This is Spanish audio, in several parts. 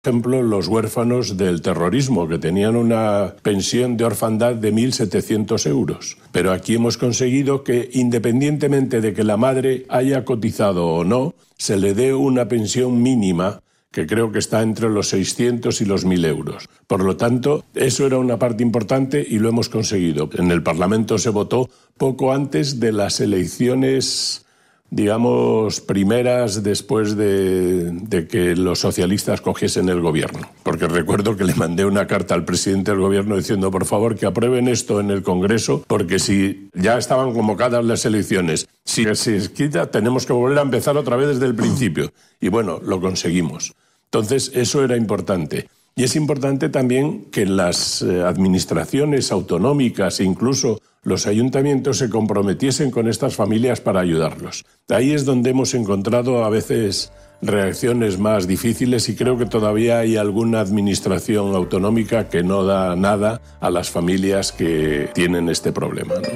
ejemplo, los huérfanos del terrorismo, que tenían una pensión de orfandad de 1.700 euros. Pero aquí hemos conseguido que, independientemente de que la madre haya cotizado o no, se le dé una pensión mínima, que creo que está entre los 600 y los 1.000 euros. Por lo tanto, eso era una parte importante y lo hemos conseguido. En el Parlamento se votó poco antes de las elecciones, digamos, primeras después de que los socialistas cogiesen el gobierno. Porque recuerdo que le mandé una carta al presidente del gobierno diciendo, por favor, que aprueben esto en el Congreso, porque si ya estaban convocadas las elecciones, si se quita, tenemos que volver a empezar otra vez desde el principio. Y bueno, lo conseguimos. Entonces, eso era importante. Y es importante también que las administraciones autonómicas e incluso los ayuntamientos se comprometiesen con estas familias para ayudarlos. Ahí es donde hemos encontrado a veces reacciones más difíciles y creo que todavía hay alguna administración autonómica que no da nada a las familias que tienen este problema, ¿no?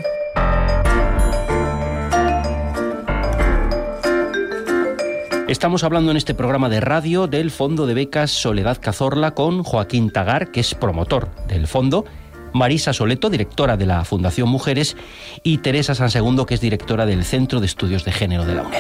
Estamos hablando en este programa de radio del Fondo de Becas Soledad Cazorla con Joaquín Tagar, que es promotor del fondo, Marisa Soleto, directora de la Fundación Mujeres, y Teresa Sansegundo, que es directora del Centro de Estudios de Género de la UNED.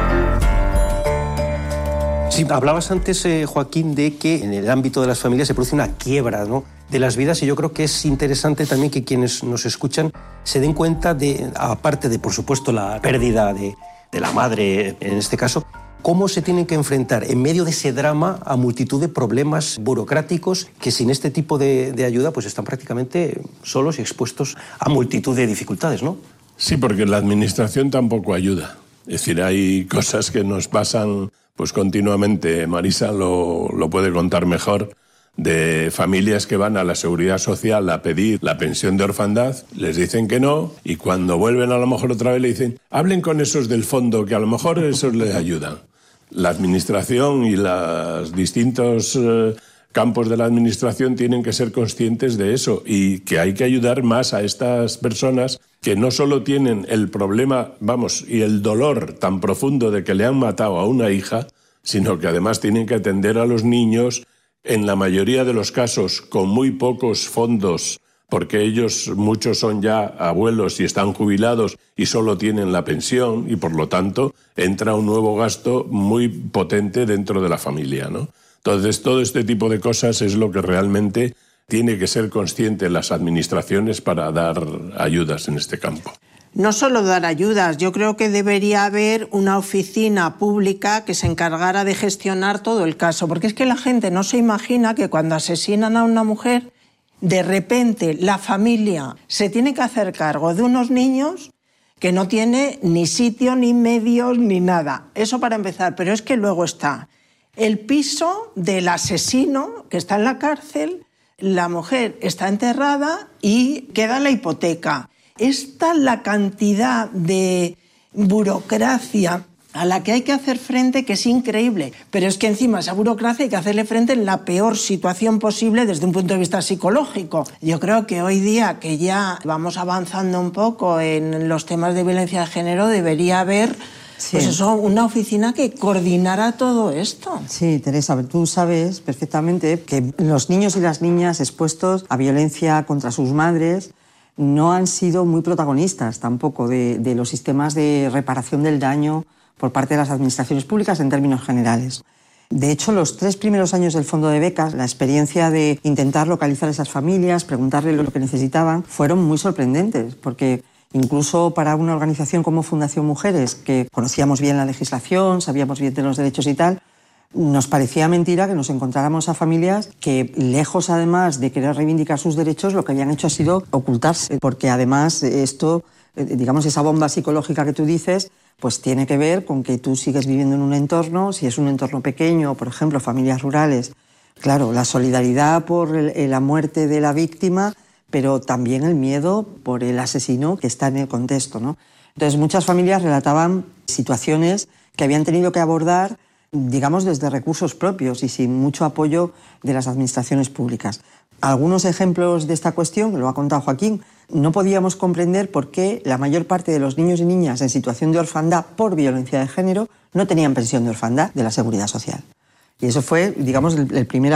Sí, hablabas antes, Joaquín, de que en el ámbito de las familias se produce una quiebra, ¿no?, de las vidas, y yo creo que es interesante también que quienes nos escuchan se den cuenta de, aparte de, por supuesto, la pérdida de la madre, en este caso, cómo se tienen que enfrentar en medio de ese drama a multitud de problemas burocráticos que sin este tipo de ayuda pues están prácticamente solos y expuestos a multitud de dificultades, ¿no? Sí, porque la administración tampoco ayuda. Es decir, hay cosas que nos pasan pues continuamente. Marisa lo puede contar mejor, de familias que van a la Seguridad Social a pedir la pensión de orfandad, les dicen que no, y cuando vuelven a lo mejor otra vez le dicen, hablen con esos del fondo, que a lo mejor esos les ayudan. La administración y los distintos campos de la administración tienen que ser conscientes de eso y que hay que ayudar más a estas personas que no solo tienen el problema, y el dolor tan profundo de que le han matado a una hija, sino que además tienen que atender a los niños, en la mayoría de los casos con muy pocos fondos, porque ellos muchos son ya abuelos y están jubilados y solo tienen la pensión y por lo tanto entra un nuevo gasto muy potente dentro de la familia, ¿no? Entonces todo este tipo de cosas es lo que realmente tiene que ser consciente las administraciones para dar ayudas en este campo. No solo dar ayudas, yo creo que debería haber una oficina pública que se encargara de gestionar todo el caso, porque es que la gente no se imagina que cuando asesinan a una mujer, de repente la familia se tiene que hacer cargo de unos niños que no tiene ni sitio, ni medios, ni nada. Eso para empezar, pero es que luego está el piso del asesino que está en la cárcel, la mujer está enterrada y queda la hipoteca. Esta la cantidad de burocracia a la que hay que hacer frente, que es increíble. Pero es que encima esa burocracia hay que hacerle frente en la peor situación posible desde un punto de vista psicológico. Yo creo que hoy día, que ya vamos avanzando un poco en los temas de violencia de género, debería haber pues eso, una oficina que coordinara todo esto. Sí, Teresa, tú sabes perfectamente que los niños y las niñas expuestos a violencia contra sus madres no han sido muy protagonistas tampoco de los sistemas de reparación del daño por parte de las administraciones públicas en términos generales. De hecho, los 3 primeros años del Fondo de Becas, la experiencia de intentar localizar a esas familias, preguntarles lo que necesitaban, fueron muy sorprendentes, porque incluso para una organización como Fundación Mujeres, que conocíamos bien la legislación, sabíamos bien de los derechos y tal, nos parecía mentira que nos encontráramos a familias que, lejos además de querer reivindicar sus derechos, lo que habían hecho ha sido ocultarse, porque además esto, digamos, esa bomba psicológica que tú dices, pues tiene que ver con que tú sigues viviendo en un entorno, si es un entorno pequeño, por ejemplo, familias rurales, claro, la solidaridad por la muerte de la víctima, pero también el miedo por el asesino que está en el contexto, ¿no? Entonces, muchas familias relataban situaciones que habían tenido que abordar, digamos, desde recursos propios y sin mucho apoyo de las administraciones públicas. Algunos ejemplos de esta cuestión, que lo ha contado Joaquín, no podíamos comprender por qué la mayor parte de los niños y niñas en situación de orfandad por violencia de género no tenían pensión de orfandad de la Seguridad Social. Y eso fue, digamos, el primer